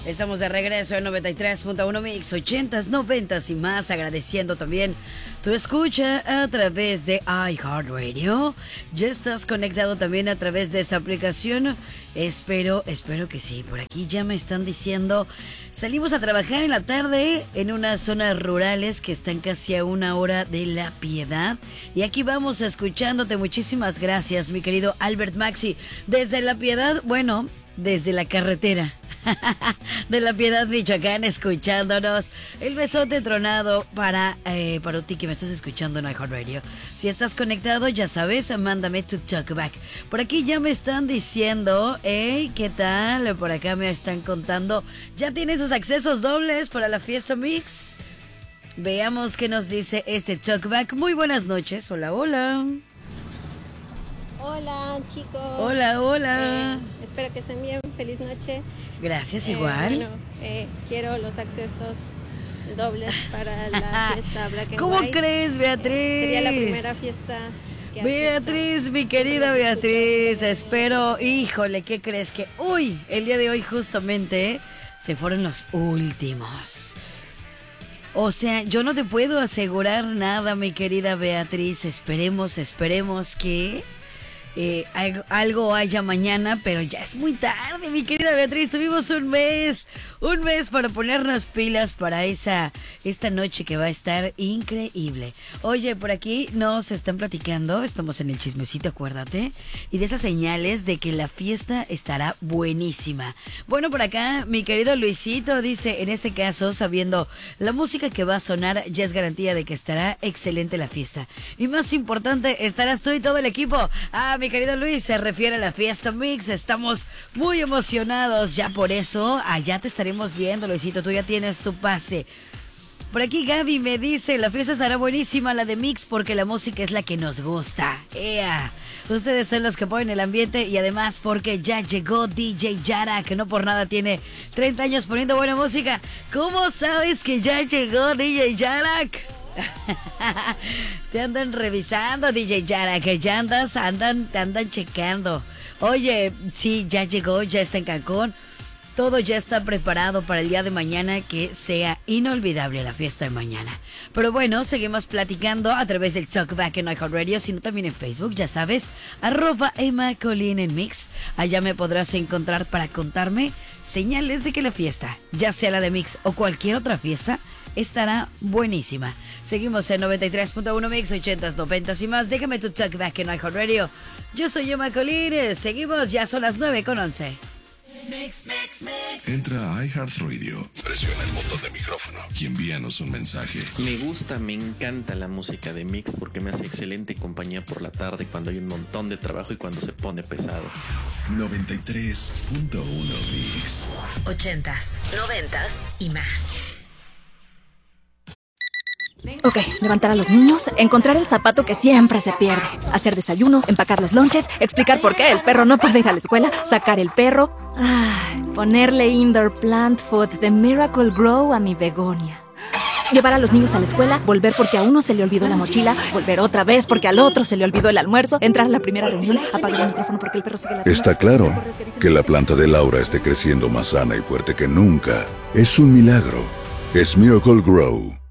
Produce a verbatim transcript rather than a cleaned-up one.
Estamos de regreso en noventa y tres punto uno Mix, ochentas, noventas y más, agradeciendo también tu escucha a través de iHeartRadio. Ya estás conectado también a través de esa aplicación. Espero, espero que sí. Por aquí ya me están diciendo, salimos a trabajar en la tarde en unas zonas rurales que están casi a una hora de La Piedad. Y aquí vamos escuchándote. Muchísimas gracias, mi querido Albert Maxi. Desde La Piedad, bueno, desde la carretera de La Piedad, Michoacán, escuchándonos. El besote tronado para, eh, para ti que me estás escuchando en iHeartRadio. Si estás conectado, ya sabes, mándame tu talkback. Por aquí ya me están diciendo, hey, ¿qué tal? Por acá me están contando, ya tiene sus accesos dobles para la fiesta Mix. Veamos qué nos dice este talkback. Muy buenas noches, hola, hola. Hola, chicos. Hola, hola. Eh, espero que estén bien. Feliz noche. Gracias, eh, igual. Bueno, eh, quiero los accesos dobles para la fiesta Black and ¿Cómo White. crees, Beatriz? Eh, sería la primera fiesta que Beatriz, asisto. mi querida Siempre los Beatriz, escucho. espero, híjole, ¿qué crees? Que uy, el día de hoy justamente se fueron los últimos. O sea, yo no te puedo asegurar nada, mi querida Beatriz. Esperemos, esperemos que eh, algo, algo haya mañana, pero ya es muy tarde, mi querida Beatriz. Tuvimos un mes, un mes para ponernos pilas para esa esta noche que va a estar increíble. Oye, por aquí nos están platicando, estamos en el chismecito, acuérdate, y de esas señales de que la fiesta estará buenísima. Bueno, por acá, mi querido Luisito dice, en este caso, sabiendo la música que va a sonar, ya es garantía de que estará excelente la fiesta. Y más importante, estarás tú y todo el equipo. Ah, mi querido Luis, se refiere a la fiesta Mix. Estamos muy emocionados ya por eso. Allá te estaremos viendo, Luisito. Tú ya tienes tu pase. Por aquí Gaby me dice, la fiesta estará buenísima, la de Mix, porque la música es la que nos gusta. ¡Ea! Ustedes son los que ponen el ambiente y además porque ya llegó D J Yara, que no por nada tiene treinta años poniendo buena música. ¿Cómo sabes que ya llegó D J Yara? Te andan revisando, D J Yara, que ya andas, andan, te andan checando. Oye, sí, ya llegó, ya está en Cancún. Todo ya está preparado para el día de mañana, que sea inolvidable la fiesta de mañana. Pero bueno, seguimos platicando a través del Talkback en iHeartRadio, sino también en Facebook, ya sabes, arroba Emma Colín en Mix. Allá me podrás encontrar para contarme señales de que la fiesta, ya sea la de Mix o cualquier otra fiesta, estará buenísima. Seguimos en noventa y tres punto uno Mix, ochentas, noventas y más. Déjame tu Talkback en iHeartRadio. Yo soy Emma Colín, seguimos, ya son las nueve con once. Mix, mix, mix. Entra a iHeartRadio, presiona el botón de micrófono y envíanos un mensaje. Me gusta, me encanta la música de Mix porque me hace excelente compañía por la tarde cuando hay un montón de trabajo y cuando se pone pesado. noventa y tres punto uno Mix. Ochentas, noventas y más. Ok, levantar a los niños, encontrar el zapato que siempre se pierde, hacer desayuno, empacar los lonches, explicar por qué el perro no puede ir a la escuela, sacar el perro, ay, ponerle indoor plant food de Miracle Grow a mi begonia. Llevar a los niños a la escuela, volver porque a uno se le olvidó la mochila, volver otra vez porque al otro se le olvidó el almuerzo, entrar a la primera reunión, apagar el micrófono porque el perro sigue la... Está claro que la planta de Laura esté creciendo más sana y fuerte que nunca. Es un milagro. Es Miracle Grow.